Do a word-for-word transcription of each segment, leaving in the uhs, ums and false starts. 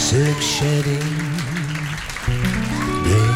silk shedding rain.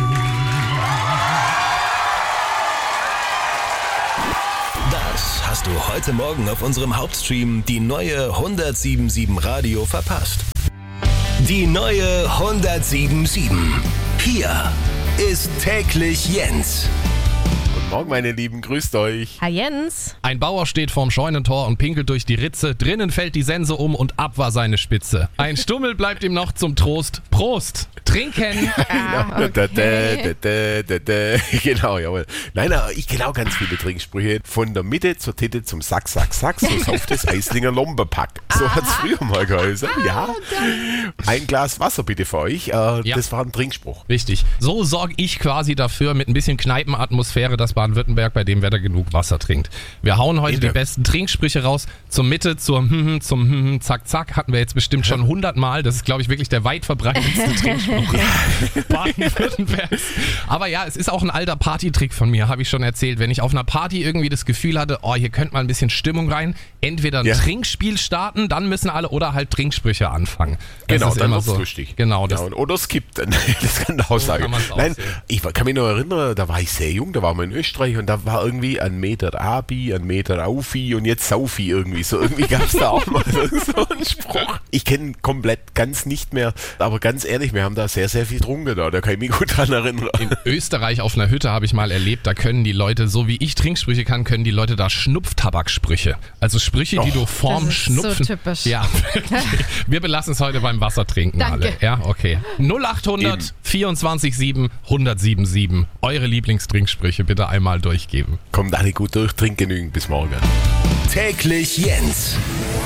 Das hast du heute Morgen auf unserem Hauptstream, die neue hundertsiebenundsiebzig Radio, verpasst. Die neue hundertsiebenundsiebzig. Hier ist täglich Jens. Guten Morgen, meine Lieben, grüßt euch. Hi Jens. Ein Bauer steht vorm Scheunentor und pinkelt durch die Ritze. Drinnen fällt die Sense um und ab war seine Spitze. Ein Stummel bleibt ihm noch zum Trost. Prost! Trinken! Ah, okay. da, da, da, da, da. Genau, jawohl. Nein, ich kenne auch ganz viele Trinksprüche. Von der Mitte zur Titte zum Sack, Sack, Sack. So sauft das Eislinger Lombepack. So hat es früher mal geheißen. Ja. Ein Glas Wasser bitte für euch. Äh, ja. Das war ein Trinkspruch. Richtig. So sorge ich quasi dafür mit ein bisschen Kneipenatmosphäre, dass Baden-Württemberg bei dem Wetter genug Wasser trinkt. Wir hauen heute Bitte. die besten Trinksprüche raus. Zur Mitte, zur hm, zum hm, zack, zack hatten wir jetzt bestimmt schon hundert Mal. Das ist, glaube ich, wirklich der weit verbreitetste Trinkspruch Baden-Württembergs. Aber ja, es ist auch ein alter Partytrick von mir, habe ich schon erzählt. Wenn ich auf einer Party irgendwie das Gefühl hatte, oh, hier könnte mal ein bisschen Stimmung rein, entweder ein ja. Trinkspiel starten, dann müssen alle, oder halt Trinksprüche anfangen. Das Genau, ist dann immer wird's so lustig. Genau, das ja, oder skippt dann. Das kann ich auch sagen. kann man's auch Nein, sehen. ich kann mich noch erinnern, da war ich sehr jung, da waren wir in Österreich und da war irgendwie ein Meter Abi, ein Meter Aufi und jetzt Saufi irgendwie. So irgendwie gab es da auch mal so einen Spruch. Ich kenne komplett ganz nicht mehr, aber ganz ehrlich, wir haben da sehr, sehr viel getrunken da, da kann ich mich gut dran erinnern. In Österreich auf einer Hütte habe ich mal erlebt, da können die Leute, so wie ich Trinksprüche kann, können die Leute da Schnupftabaksprüche. Also Sprüche, die Oh. du vorm Das ist Schnupfen... so typisch. Ja, wir belassen es heute beim Wassertrinken Danke. alle. Ja, okay. null achthundert vierundzwanzig sieben hundertsiebenundsiebzig. Eure Lieblingstrinksprüche bitte einmal durchgeben. Kommt alle gut durch, trinkt genügend, bis morgen. Täglich Jens.